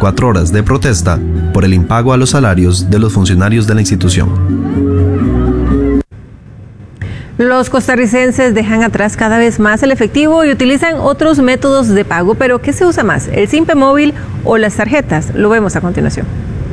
24 horas de protesta por el impago a los salarios de los funcionarios de la institución. Los costarricenses dejan atrás cada vez más el efectivo y utilizan otros métodos de pago, pero ¿qué se usa más? ¿El Simpe Móvil o las tarjetas? Lo vemos a continuación.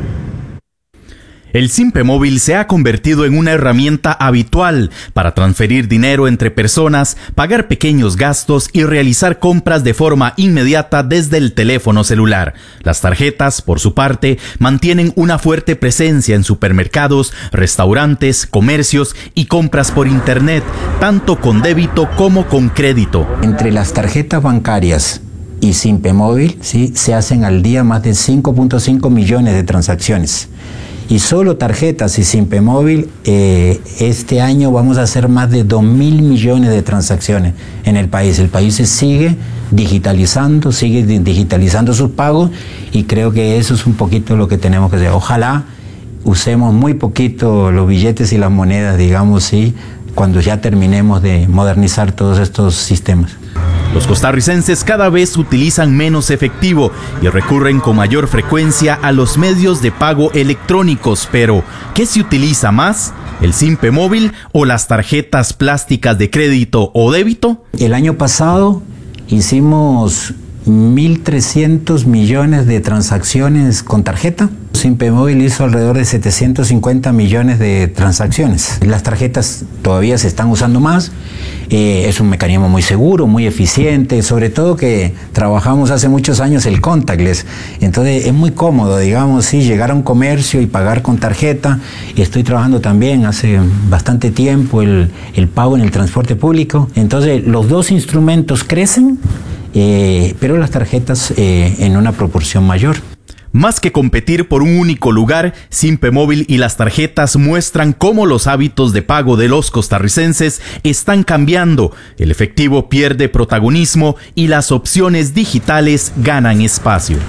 El Simpe Móvil se ha convertido en una herramienta habitual para transferir dinero entre personas, pagar pequeños gastos y realizar compras de forma inmediata desde el teléfono celular. Las tarjetas, por su parte, mantienen una fuerte presencia en supermercados, restaurantes, comercios y compras por internet, tanto con débito como con crédito. Entre las tarjetas bancarias y Simpe Móvil, ¿sí?, se hacen al día más de 5.5 millones de transacciones. Y solo tarjetas y Simpe Móvil, este año vamos a hacer más de 2.000 millones de transacciones en el país. El país se sigue digitalizando sus pagos y creo que eso es un poquito lo que tenemos que hacer. Ojalá usemos muy poquito los billetes y las monedas, digamos, ¿sí?, cuando ya terminemos de modernizar todos estos sistemas. Los costarricenses cada vez utilizan menos efectivo y recurren con mayor frecuencia a los medios de pago electrónicos, pero ¿qué se utiliza más? ¿El Simpe Móvil o las tarjetas plásticas de crédito o débito? El año pasado hicimos 1.300 millones de transacciones con tarjeta. Simpe Móvil hizo alrededor de 750 millones de transacciones. Las tarjetas todavía se están usando más. Es un mecanismo muy seguro, muy eficiente, sobre todo que trabajamos hace muchos años el contactless. Entonces es muy cómodo, digamos, sí, llegar a un comercio y pagar con tarjeta. Estoy trabajando también hace bastante tiempo el pago en el transporte público. Entonces los dos instrumentos crecen, pero las tarjetas en una proporción mayor. Más que competir por un único lugar, Simpe Móvil y las tarjetas muestran cómo los hábitos de pago de los costarricenses están cambiando. El efectivo pierde protagonismo y las opciones digitales ganan espacio.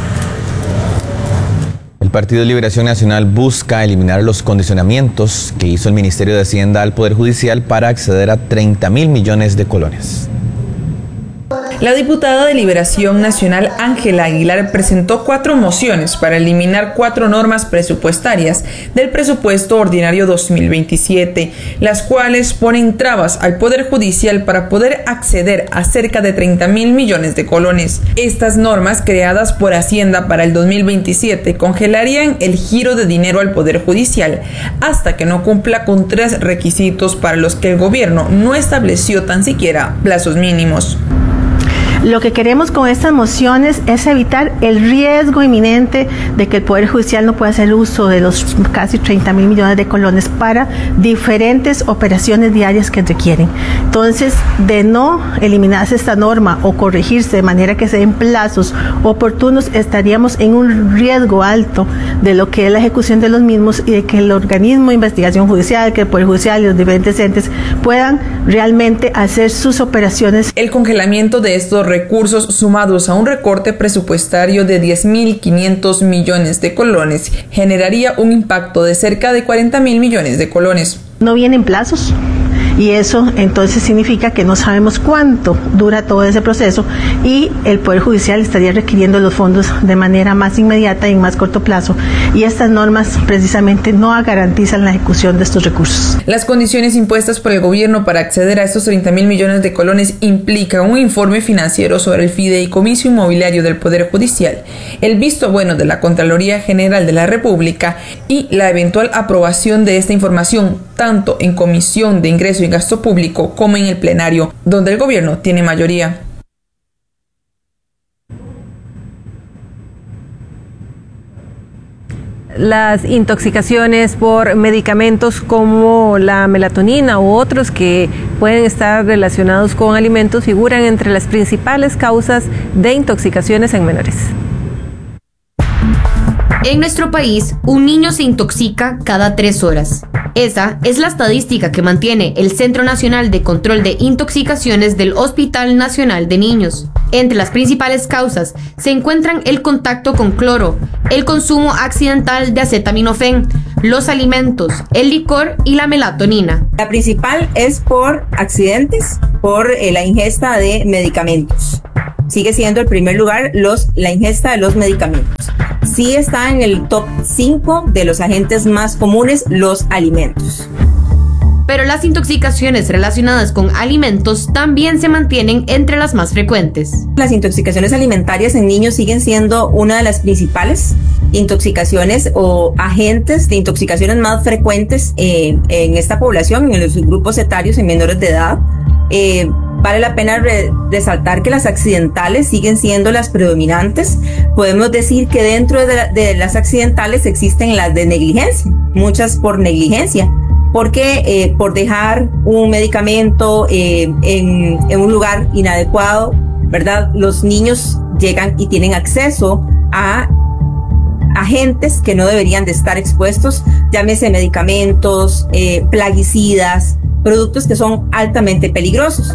El Partido de Liberación Nacional busca eliminar los condicionamientos que hizo el Ministerio de Hacienda al Poder Judicial para acceder a 30.000 millones de colones. La diputada de Liberación Nacional Ángela Aguilar presentó 4 mociones para eliminar 4 normas presupuestarias del presupuesto ordinario 2027, las cuales ponen trabas al Poder Judicial para poder acceder a cerca de 30.000 millones de colones. Estas normas, creadas por Hacienda para el 2027, congelarían el giro de dinero al Poder Judicial hasta que no cumpla con 3 requisitos para los que el gobierno no estableció tan siquiera plazos mínimos. Lo que queremos con estas mociones es evitar el riesgo inminente de que el Poder Judicial no pueda hacer uso de los casi 30.000 millones de colones para diferentes operaciones diarias que requieren. Entonces, de no eliminarse esta norma o corregirse de manera que se den plazos oportunos, estaríamos en un riesgo alto de lo que es la ejecución de los mismos y de que el organismo de investigación judicial, que el Poder Judicial y los diferentes entes puedan realmente hacer sus operaciones. El congelamiento de estos recursos, sumados a un recorte presupuestario de 10.500 millones de colones, generaría un impacto de cerca de 40.000 millones de colones. No vienen plazos. Y eso entonces significa que no sabemos cuánto dura todo ese proceso y el Poder Judicial estaría requiriendo los fondos de manera más inmediata y en más corto plazo. Y estas normas precisamente no garantizan la ejecución de estos recursos. Las condiciones impuestas por el gobierno para acceder a estos 30.000 millones de colones implican un informe financiero sobre el fideicomiso inmobiliario del Poder Judicial, el visto bueno de la Contraloría General de la República y la eventual aprobación de esta información tanto en Comisión de Ingreso y Gasto Público como en el plenario, donde el gobierno tiene mayoría. Las intoxicaciones por medicamentos como la melatonina u otros que pueden estar relacionados con alimentos figuran entre las principales causas de intoxicaciones en menores. En nuestro país, un niño se intoxica cada 3 horas. Esa es la estadística que mantiene el Centro Nacional de Control de Intoxicaciones del Hospital Nacional de Niños. Entre las principales causas se encuentran el contacto con cloro, el consumo accidental de acetaminofén, los alimentos, el licor y la melatonina. La principal es por accidentes, por la ingesta de medicamentos. sigue siendo el primer lugar la ingesta de los medicamentos. Sí está en el top 5 de los agentes más comunes los alimentos. Pero las intoxicaciones relacionadas con alimentos también se mantienen entre las más frecuentes. Las intoxicaciones alimentarias en niños siguen siendo una de las principales intoxicaciones o agentes de intoxicaciones más frecuentes en esta población, en los grupos etarios en menores de edad. Vale la pena resaltar que las accidentales siguen siendo las predominantes. Podemos decir que dentro de las accidentales existen las de negligencia, muchas por negligencia, porque por dejar un medicamento en un lugar inadecuado, ¿verdad? Los niños llegan y tienen acceso a agentes que no deberían de estar expuestos, llámese medicamentos, plaguicidas, productos que son altamente peligrosos.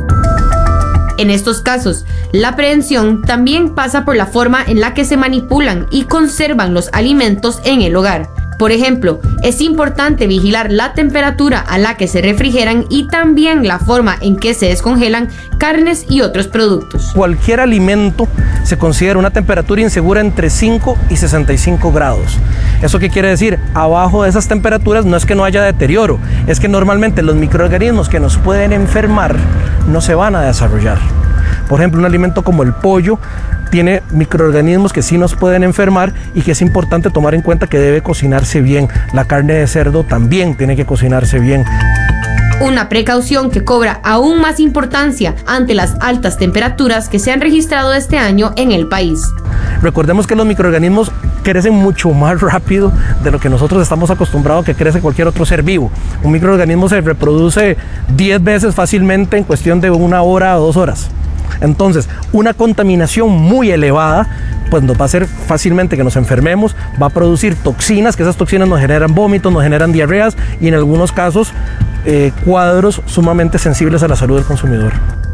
En estos casos, la prevención también pasa por la forma en la que se manipulan y conservan los alimentos en el hogar. Por ejemplo, es importante vigilar la temperatura a la que se refrigeran y también la forma en que se descongelan carnes y otros productos. Cualquier alimento se considera una temperatura insegura entre 5 y 65 grados. ¿Eso qué quiere decir? Abajo de esas temperaturas no es que no haya deterioro, es que normalmente los microorganismos que nos pueden enfermar no se van a desarrollar. Por ejemplo, un alimento como el pollo tiene microorganismos que sí nos pueden enfermar y que es importante tomar en cuenta que debe cocinarse bien. La carne de cerdo también tiene que cocinarse bien. Una precaución que cobra aún más importancia ante las altas temperaturas que se han registrado este año en el país. Recordemos que los microorganismos crecen mucho más rápido de lo que nosotros estamos acostumbrados que crece cualquier otro ser vivo. Un microorganismo se reproduce 10 veces fácilmente en cuestión de 1 hora o 2 horas. Entonces, una contaminación muy elevada pues nos va a hacer fácilmente que nos enfermemos, va a producir toxinas, que esas toxinas nos generan vómitos, nos generan diarreas y en algunos casos cuadros sumamente sensibles a la salud del consumidor.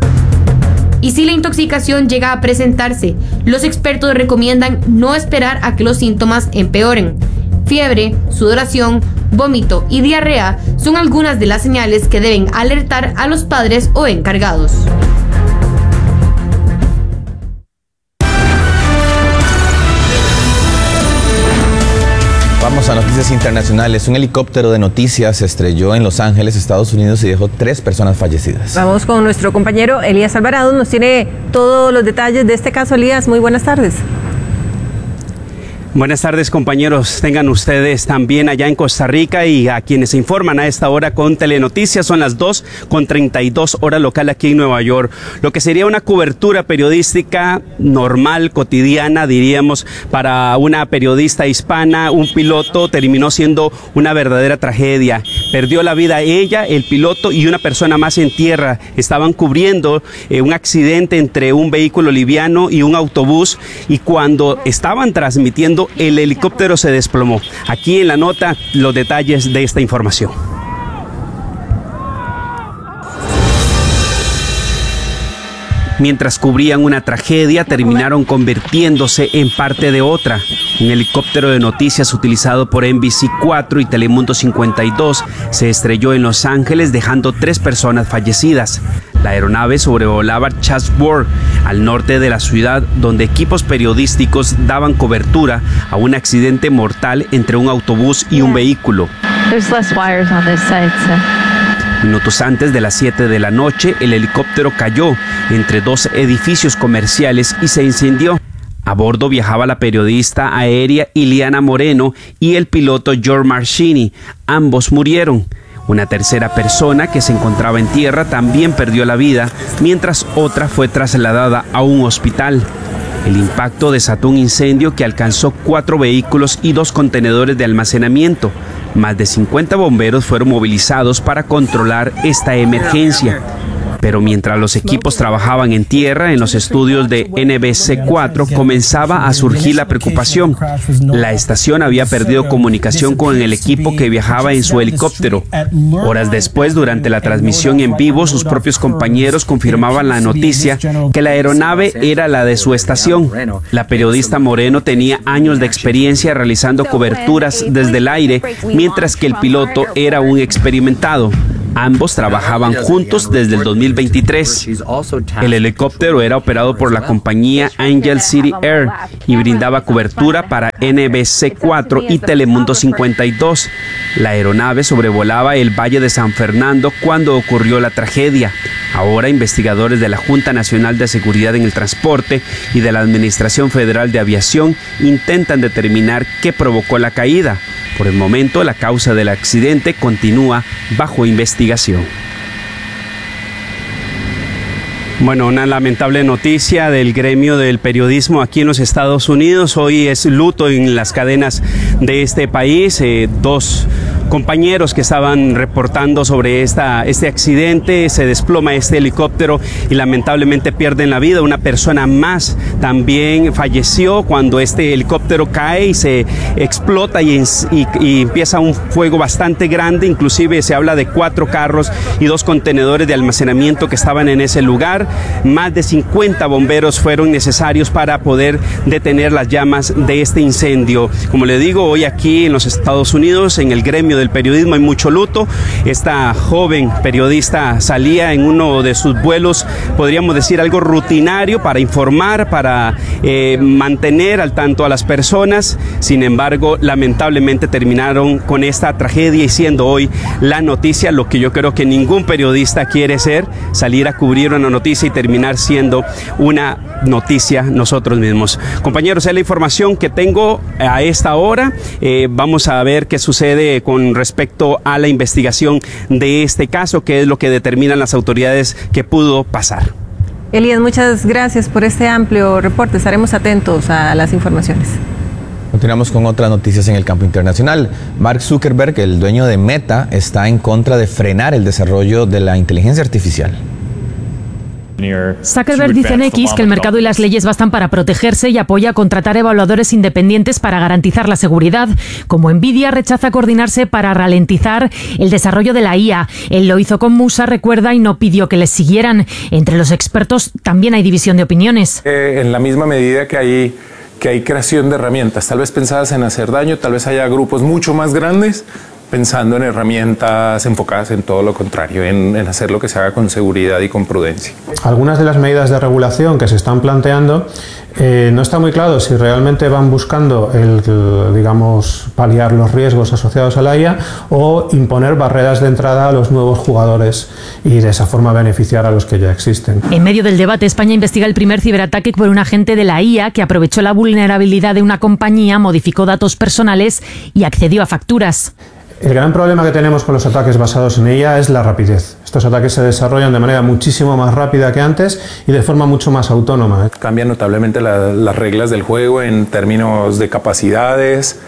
Y si la intoxicación llega a presentarse, los expertos recomiendan no esperar a que los síntomas empeoren. Fiebre, sudoración, vómito y diarrea son algunas de las señales que deben alertar a los padres o encargados. Vamos a noticias internacionales. Un helicóptero de noticias se estrelló en Los Ángeles, Estados Unidos, y dejó 3 personas fallecidas. Vamos con nuestro compañero Elías Alvarado. Nos tiene todos los detalles de este caso. Elías, muy buenas tardes. Buenas tardes, compañeros. Tengan ustedes también allá en Costa Rica y a quienes se informan a esta hora con Telenoticias. Son las 2:32 hora local aquí en Nueva York. Lo que sería una cobertura periodística normal, cotidiana, diríamos, para una periodista hispana. Un piloto terminó siendo una verdadera tragedia. Perdió la vida ella, el piloto y una persona más en tierra. Estaban cubriendo un accidente entre un vehículo liviano y un autobús, y cuando estaban transmitiendo, el helicóptero se desplomó. Aquí en la nota los detalles de esta información. Mientras cubrían una tragedia, terminaron convirtiéndose en parte de otra. Un helicóptero de noticias utilizado por NBC4 y Telemundo 52 se estrelló en Los Ángeles, dejando 3 personas fallecidas. La aeronave sobrevolaba Chatsworth, al norte de la ciudad, donde equipos periodísticos daban cobertura a un accidente mortal entre un autobús y un vehículo. Minutos antes de las 7 de la noche, el helicóptero cayó entre 2 edificios comerciales y se incendió. A bordo viajaba la periodista aérea Ileana Moreno y el piloto George Marchini. Ambos murieron. Una tercera persona que se encontraba en tierra también perdió la vida, mientras otra fue trasladada a un hospital. El impacto desató un incendio que alcanzó 4 vehículos y 2 contenedores de almacenamiento. Más de 50 bomberos fueron movilizados para controlar esta emergencia. Pero mientras los equipos trabajaban en tierra, en los estudios de NBC4 comenzaba a surgir la preocupación. La estación había perdido comunicación con el equipo que viajaba en su helicóptero. Horas después, durante la transmisión en vivo, sus propios compañeros confirmaban la noticia que la aeronave era la de su estación. La periodista Moreno tenía años de experiencia realizando coberturas desde el aire, mientras que el piloto era un experimentado. Ambos trabajaban juntos desde el 2023. El helicóptero era operado por la compañía Angel City Air y brindaba cobertura para NBC4 y Telemundo 52. La aeronave sobrevolaba el Valle de San Fernando cuando ocurrió la tragedia. Ahora, investigadores de la Junta Nacional de Seguridad en el Transporte y de la Administración Federal de Aviación intentan determinar qué provocó la caída. Por el momento, la causa del accidente continúa bajo investigación. Bueno, una lamentable noticia del gremio del periodismo aquí en los Estados Unidos. Hoy es luto en las cadenas de este país. Dos compañeros que estaban reportando sobre este accidente, se desploma este helicóptero y lamentablemente pierden la vida. Una persona más también falleció cuando este helicóptero cae y se explota y empieza un fuego bastante grande. Inclusive se habla de 4 carros y 2 contenedores de almacenamiento que estaban en ese lugar. Más de 50 bomberos fueron necesarios para poder detener las llamas de este incendio. Como le digo, hoy aquí en los Estados Unidos, en el gremio del periodismo, hay mucho luto. Esta joven periodista salía en uno de sus vuelos, podríamos decir algo rutinario, para informar, para mantener al tanto a las personas. Sin embargo, lamentablemente terminaron con esta tragedia y siendo hoy la noticia, lo que yo creo que ningún periodista quiere ser, salir a cubrir una noticia y terminar siendo una noticia nosotros mismos. Compañeros, es la información que tengo a esta hora. Vamos a ver qué sucede con respecto a la investigación de este caso, qué es lo que determinan las autoridades que pudo pasar. Elías, muchas gracias por este amplio reporte. Estaremos atentos a las informaciones. Continuamos con otras noticias en el campo internacional. Mark Zuckerberg, el dueño de Meta, está en contra de frenar el desarrollo de la inteligencia artificial. Zuckerberg dice en X que el mercado y las leyes bastan para protegerse y apoya contratar evaluadores independientes para garantizar la seguridad. Como Nvidia rechaza coordinarse para ralentizar el desarrollo de la IA. Él lo hizo con Musa, recuerda, y no pidió que les siguieran. Entre los expertos también hay división de opiniones. En la misma medida que hay creación de herramientas, tal vez pensadas en hacer daño, tal vez haya grupos mucho más grandes pensando en herramientas enfocadas en todo lo contrario, en hacer lo que se haga con seguridad y con prudencia. Algunas de las medidas de regulación que se están planteando no está muy claro si realmente van buscando paliar los riesgos asociados a la IA o imponer barreras de entrada a los nuevos jugadores y de esa forma beneficiar a los que ya existen. En medio del debate, España investiga el primer ciberataque por un agente de la IA que aprovechó la vulnerabilidad de una compañía, modificó datos personales y accedió a facturas. El gran problema que tenemos con los ataques basados en ella es la rapidez. Estos ataques se desarrollan de manera muchísimo más rápida que antes y de forma mucho más autónoma. Cambian notablemente las reglas del juego en términos de capacidades,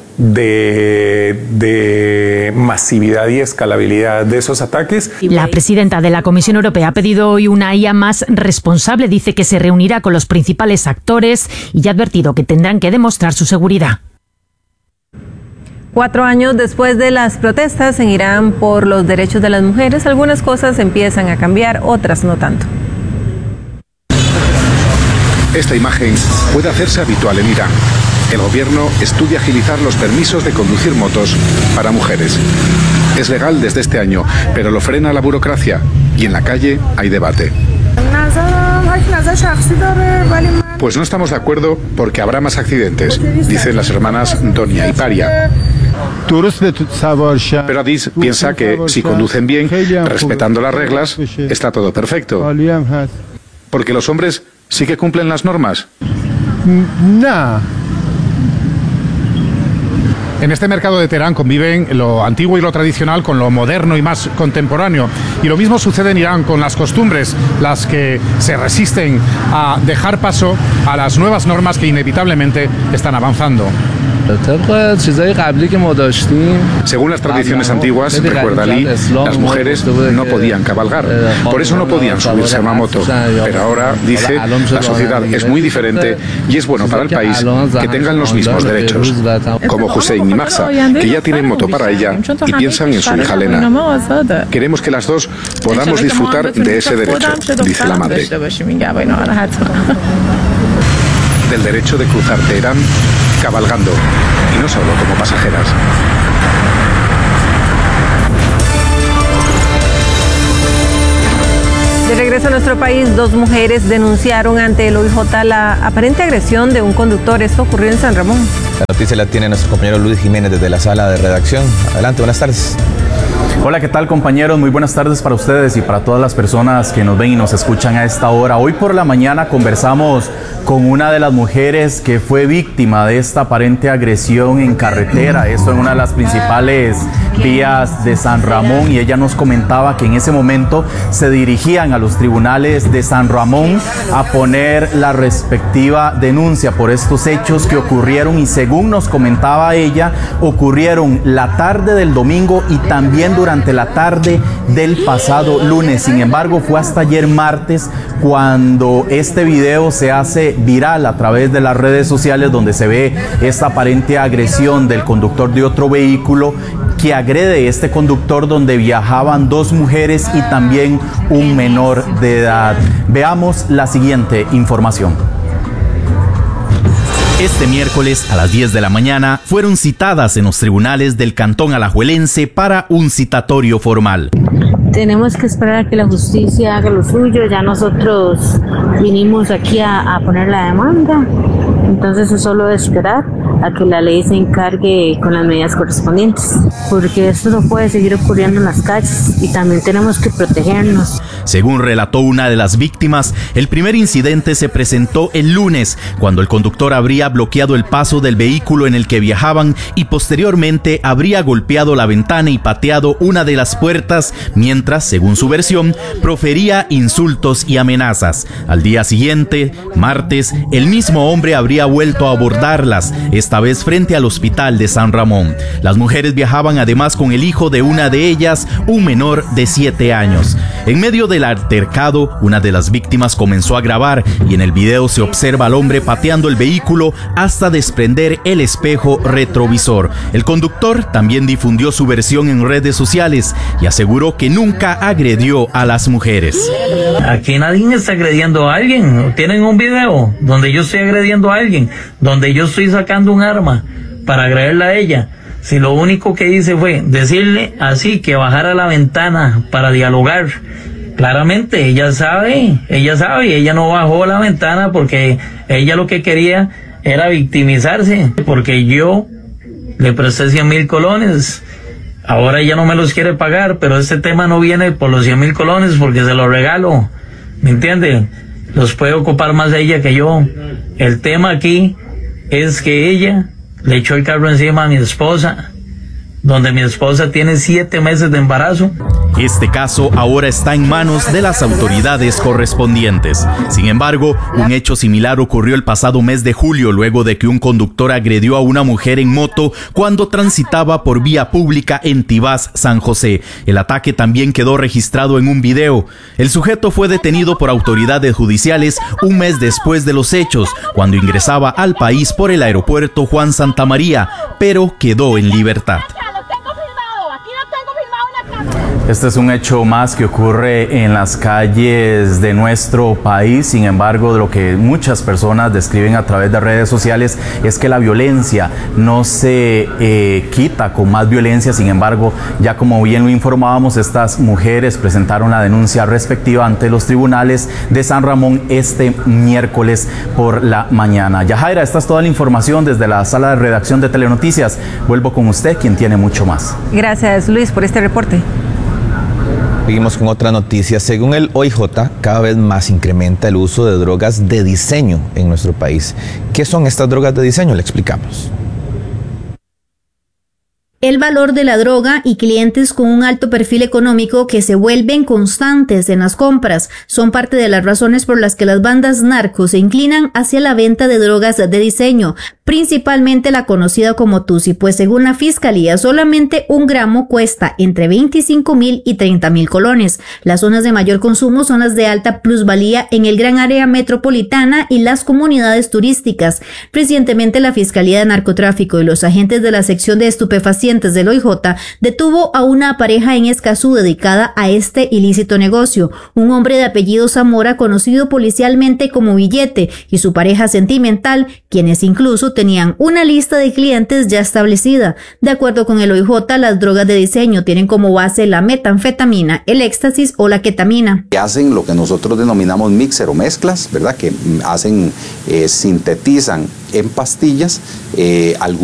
de masividad y escalabilidad de esos ataques. La presidenta de la Comisión Europea ha pedido hoy una IA más responsable. Dice que se reunirá con los principales actores y ha advertido que tendrán que demostrar su seguridad. 4 años después de las protestas en Irán por los derechos de las mujeres, algunas cosas empiezan a cambiar, otras no tanto. Esta imagen puede hacerse habitual en Irán. El gobierno estudia agilizar los permisos de conducir motos para mujeres. Es legal desde este año, pero lo frena la burocracia y en la calle hay debate. Pues no estamos de acuerdo porque habrá más accidentes, dicen las hermanas Donia y Paria. Pero Adis piensa que si conducen bien, respetando las reglas, está todo perfecto. Porque los hombres sí que cumplen las normas. En este mercado de Teherán conviven lo antiguo y lo tradicional con lo moderno y más contemporáneo. Y lo mismo sucede en Irán con las costumbres, las que se resisten a dejar paso a las nuevas normas que inevitablemente están avanzando. Según las tradiciones antiguas, recuerda Ali, las mujeres no podían cabalgar, por eso no podían subirse a una moto. Pero ahora, dice, la sociedad es muy diferente y es bueno para el país que tengan los mismos derechos. Como Hussein y Mahsa, que ya tienen moto para ella y piensan en su hija Lena. Queremos que las dos podamos disfrutar de ese derecho, dice la madre. Del derecho de cruzar Teherán cabalgando, y no solo como pasajeras. De regreso a nuestro país, 2 mujeres denunciaron ante el OIJ la aparente agresión de un conductor. Esto ocurrió en San Ramón. La noticia la tiene nuestro compañero Luis Jiménez desde la sala de redacción. Adelante, buenas tardes. Hola, ¿qué tal, compañeros? Muy buenas tardes para ustedes y para todas las personas que nos ven y nos escuchan a esta hora. Hoy por la mañana conversamos con una de las mujeres que fue víctima de esta aparente agresión en carretera, esto en una de las principales vías de San Ramón, y ella nos comentaba que en ese momento se dirigían a los tribunales de San Ramón a poner la respectiva denuncia por estos hechos que ocurrieron, y según nos comentaba ella, ocurrieron la tarde del domingo y también durante la tarde del pasado lunes. Sin embargo, fue hasta ayer martes cuando este video se hace viral a través de las redes sociales, donde se ve esta aparente agresión del conductor de otro vehículo que agrede a este conductor, donde viajaban 2 mujeres y también un menor de edad. Veamos la siguiente información. Este miércoles a las 10 de la mañana fueron citadas en los tribunales del Cantón Alajuelense para un citatorio formal. Tenemos que esperar a que la justicia haga lo suyo. Ya nosotros vinimos aquí a poner la demanda, entonces es solo de esperar a que la ley se encargue con las medidas correspondientes, porque esto no puede seguir ocurriendo en las calles y también tenemos que protegernos. Según relató una de las víctimas, el primer incidente se presentó el lunes, cuando el conductor habría bloqueado el paso del vehículo en el que viajaban y posteriormente habría golpeado la ventana y pateado una de las puertas, mientras, según su versión, profería insultos y amenazas. Al día siguiente, martes, el mismo hombre habría vuelto a abordarlas, esta vez frente al hospital de San Ramón. Las mujeres viajaban además con el hijo de una de ellas, un menor de 7 años. En medio del altercado, una de las víctimas comenzó a grabar y en el video se observa al hombre pateando el vehículo hasta desprender el espejo retrovisor. El conductor también difundió su versión en redes sociales y aseguró que nunca agredió a las mujeres. Aquí nadie está agrediendo a alguien. Tienen un video donde yo estoy agrediendo a alguien, donde yo estoy sacando un arma para agredirla a ella. Si lo único que hice fue decirle así que bajara la ventana para dialogar. Claramente ella sabe, ella no bajó la ventana porque ella lo que quería era victimizarse, porque yo le presté 100,000 colones. Ahora ella no me los quiere pagar, pero este tema no viene por los 100,000 colones porque se los regalo, ¿me entiende? Los puede ocupar más ella que yo. El tema aquí es que ella le echó el carro encima a mi esposa, donde mi esposa tiene 7 meses de embarazo. Este caso ahora está en manos de las autoridades correspondientes. Sin embargo, un hecho similar ocurrió el pasado mes de julio, luego de que un conductor agredió a una mujer en moto cuando transitaba por vía pública en Tibás, San José. El ataque también quedó registrado en un video. El sujeto fue detenido por autoridades judiciales un mes después de los hechos, cuando ingresaba al país por el aeropuerto Juan Santamaría, pero quedó en libertad. Este es un hecho más que ocurre en las calles de nuestro país. Sin embargo, lo que muchas personas describen a través de redes sociales es que la violencia no se quita con más violencia. Sin embargo, ya como bien lo informábamos, estas mujeres presentaron la denuncia respectiva ante los tribunales de San Ramón este miércoles por la mañana. Yajaira, esta es toda la información desde la sala de redacción de Telenoticias. Vuelvo con usted, quien tiene mucho más. Gracias, Luis, por este reporte. Seguimos con otra noticia. Según el OIJ, cada vez más incrementa el uso de drogas de diseño en nuestro país. ¿Qué son estas drogas de diseño? Le explicamos. El valor de la droga y clientes con un alto perfil económico que se vuelven constantes en las compras son parte de las razones por las que las bandas narcos se inclinan hacia la venta de drogas de diseño, principalmente la conocida como Tusi, pues según la Fiscalía solamente 1 gramo cuesta entre 25,000 y 30,000 colones. Las zonas de mayor consumo son las de alta plusvalía en el gran área metropolitana y las comunidades turísticas. Recientemente la Fiscalía de Narcotráfico y los agentes de la sección de estupefacientes pacientes del OIJ, detuvo a una pareja en Escazú dedicada a este ilícito negocio, un hombre de apellido Zamora conocido policialmente como Billete y su pareja sentimental, quienes incluso tenían una lista de clientes ya establecida. De acuerdo con el OIJ, las drogas de diseño tienen como base la metanfetamina, el éxtasis o la ketamina. Hacen lo que nosotros denominamos mixer o mezclas, ¿verdad? Que hacen, sintetizan en pastillas algunos